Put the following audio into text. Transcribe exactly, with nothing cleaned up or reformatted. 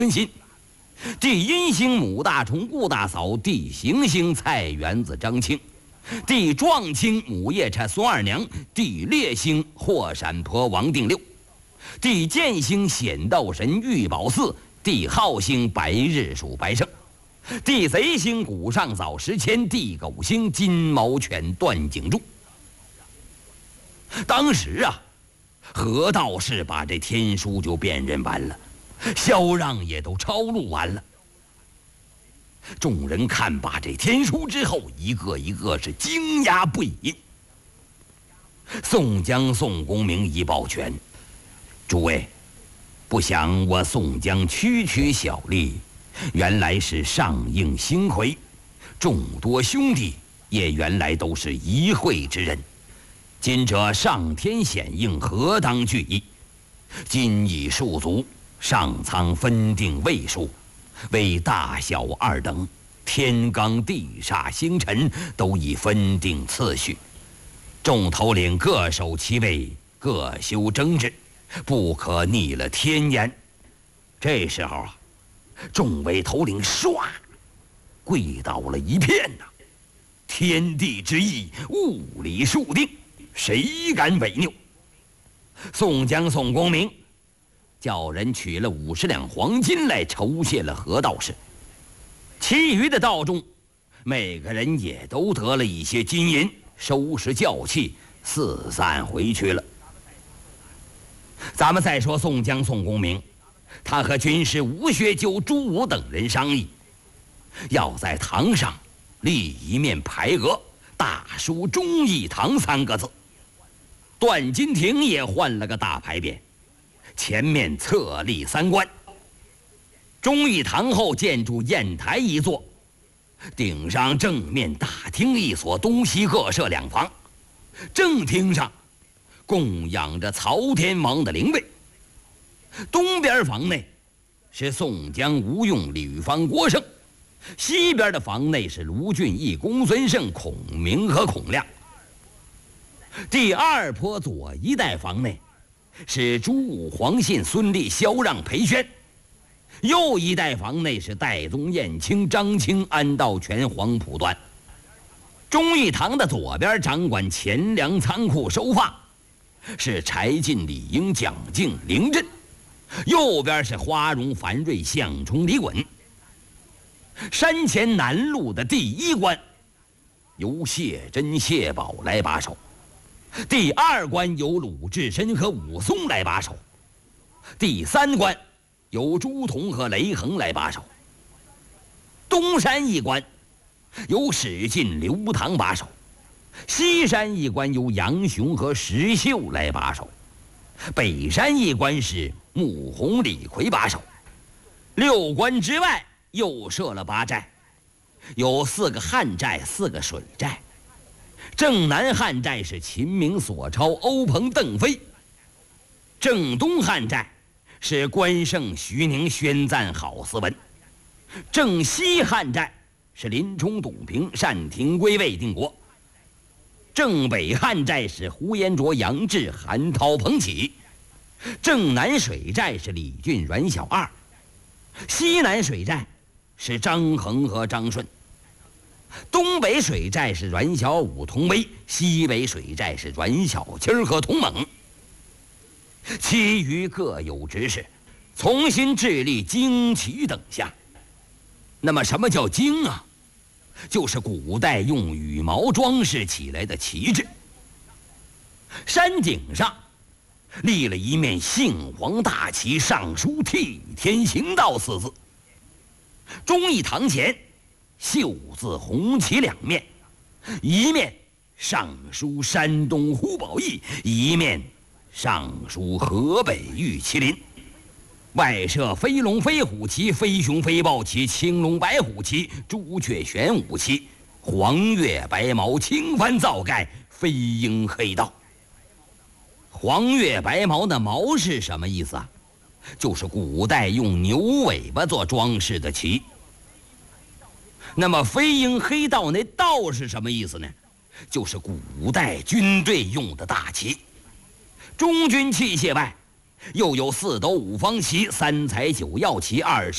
心，帝阴星母大虫顾大嫂，帝行星菜园子张青，帝壮星母夜叉孙二娘，帝烈星霍闪婆王定六，帝剑星显道神玉宝寺，帝昊星白日鼠白胜，帝贼星古上早时迁，帝狗星金毛犬段景柱。当时啊，何道士把这天书就辨认完了，萧让也都抄录完了。众人看罢这天书之后，一个一个是惊讶不已。宋江、宋公明一抱拳：“诸位，不想我宋江区区小吏，原来是上应星魁，众多兄弟也原来都是一会之人。今者上天显应，何当惧意？今已数足，上苍分定位数，为大小二等，天罡地煞星辰都已分定次序，众头领各守其位，各修争执，不可逆了天言。”这时候啊，众位头领唰跪倒了一片呐、啊！天地之意，物理数定，谁敢违拗？宋江、宋公明叫人取了五十两黄金来酬谢了何道士，其余的道众每个人也都得了一些金银，收拾教器，四散回去了。咱们再说宋江、宋公明，他和军师吴学究、朱武等人商议，要在堂上立一面牌额，大书“忠义堂”三个字。段金亭也换了个大牌匾，前面侧立三官。忠义堂后建筑砚台一座，顶上正面大厅一所，东西各设两房。正厅上供养着曹天王的灵位，东边房内是宋江、吴用、吕方、郭盛，西边的房内是卢俊义、公孙胜、孔明和孔亮。第二坡左一带房内是朱武、黄信、孙立、萧让、裴宣，右一带房内是戴宗、燕青、张清、安道全、黄埔端。忠义堂的左边掌管钱粮仓库收发，是柴进、李应、蒋敬、凌震，右边是花荣、樊瑞、项冲、李衮。山前南路的第一关由谢珍、谢宝来把守，第二关由鲁智深和武松来把守，第三关由朱仝和雷横来把守，东山一关由史进、刘唐把守，西山一关由杨雄和石秀来把守，北山一关是穆弘、李逵把守。六关之外又设了八寨，有四个旱寨，四个水寨。正南旱寨是秦明、索超、欧鹏、邓飞；正东旱寨是关胜、徐宁、宣赞、郝思文；正西旱寨是林冲、董平、单廷圭、魏定国；正北旱寨是呼延灼、杨志、韩涛、彭起；正南水寨是李俊、阮小二；西南水寨是张衡和张顺；东北水寨是阮小五、童威；西北水寨是阮小七和童猛。其余各有职事，重新制立旌旗等项。那么什么叫旌啊？就是古代用羽毛装饰起来的旗帜。山顶上立了一面杏黄大旗，上书“替天行道”四字。忠义堂前绣字红旗两面，一面上书山东胡宝义，一面上书河北玉麒麟。外设飞龙飞虎旗、飞熊飞豹旗、青龙白虎旗、朱雀玄武旗、黄月白毛、青帆皂盖、飞鹰黑道。黄月白毛的毛是什么意思啊？就是古代用牛尾巴做装饰的旗。那么飞鹰黑道那道是什么意思呢？就是古代军队用的大旗。中军器械外又有四斗五方旗、三彩九曜旗、二十